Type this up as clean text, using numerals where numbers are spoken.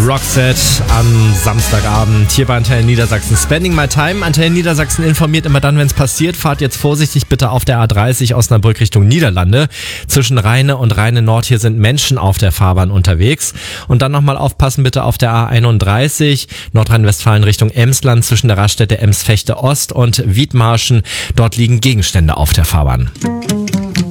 Roxette am Samstagabend hier bei Antenne Niedersachsen. Spending my time. Antenne Niedersachsen informiert immer dann, wenn es passiert. Fahrt jetzt vorsichtig bitte auf der A30 Osnabrück Richtung Niederlande. Zwischen Rheine und Rheine Nord hier sind Menschen auf der Fahrbahn unterwegs. Und dann nochmal aufpassen bitte auf der A31 Nordrhein-Westfalen Richtung Emsland zwischen der Raststätte Ems-Fechte Ost und Wiedmarschen. Dort liegen Gegenstände auf der Fahrbahn.